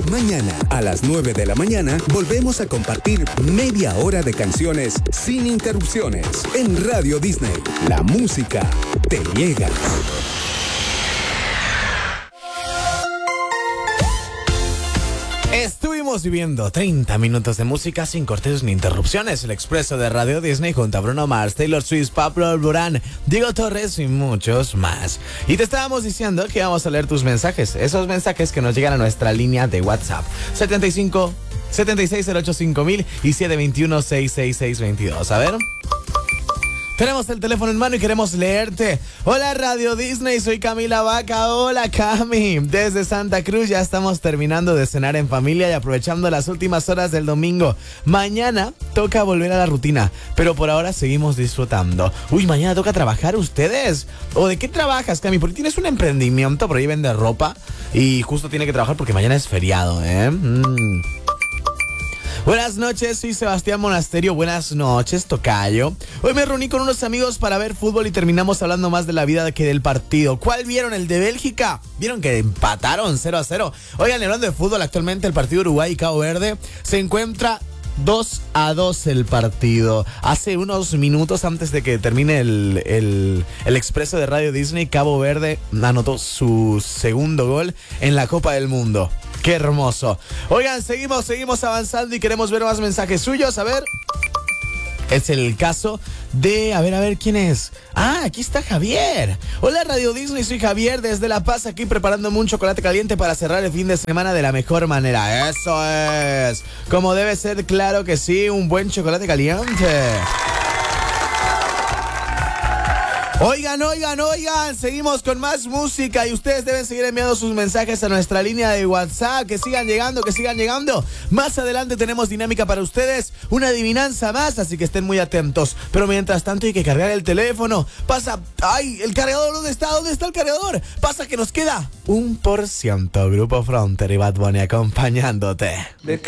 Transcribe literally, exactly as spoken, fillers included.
Mañana, a las nueve de la mañana, volvemos a compartir media hora de canciones sin interrupciones en Radio Disney. La música te llega. Estuvimos viviendo treinta minutos de música sin cortes ni interrupciones. El expreso de Radio Disney junto a Bruno Mars, Taylor Swift, Pablo Alborán, Diego Torres y muchos más. Y te estábamos diciendo que vamos a leer tus mensajes. Esos mensajes que nos llegan a nuestra línea de WhatsApp. setenta y cinco, setenta y seis cero ocho cinco mil y siete dos uno, seis seis seis dos dos. A ver. Tenemos el teléfono en mano y queremos leerte. Hola Radio Disney, soy Camila Vaca. Hola Cami, desde Santa Cruz ya estamos terminando de cenar en familia y aprovechando las últimas horas del domingo. Mañana toca volver a la rutina, pero por ahora seguimos disfrutando. Uy, mañana toca trabajar ustedes. ¿O de qué trabajas, Cami? Porque tienes un emprendimiento, por ahí vende ropa y justo tiene que trabajar porque mañana es feriado, ¿eh? Mm. Buenas noches, soy Sebastián Monasterio. Buenas noches, tocayo. Hoy me reuní con unos amigos para ver fútbol y terminamos hablando más de la vida que del partido. ¿Cuál vieron? ¿El de Bélgica? ¿Vieron que empataron cero a cero? Oigan, hablando de fútbol, actualmente el partido Uruguay y Cabo Verde se encuentra dos a dos el partido. Hace unos minutos antes de que termine el, el, el expreso de Radio Disney, Cabo Verde anotó su segundo gol en la Copa del Mundo. ¡Qué hermoso! Oigan, seguimos, seguimos avanzando y queremos ver más mensajes suyos. A ver. Es el caso de... A ver, a ver, ¿quién es? Ah, aquí está Javier. Hola Radio Disney, soy Javier desde La Paz, aquí preparándome un chocolate caliente para cerrar el fin de semana de la mejor manera. ¡Eso es! Como debe ser, claro que sí, un buen chocolate caliente. Oigan, oigan, oigan, seguimos con más música y ustedes deben seguir enviando sus mensajes a nuestra línea de WhatsApp, que sigan llegando, que sigan llegando. Más adelante tenemos dinámica para ustedes, una adivinanza más, así que estén muy atentos. Pero mientras tanto hay que cargar el teléfono. Pasa, ay, el cargador, ¿dónde está? ¿Dónde está el cargador? Pasa que nos queda un por ciento. Grupo Fronter y Bad Bunny acompañándote.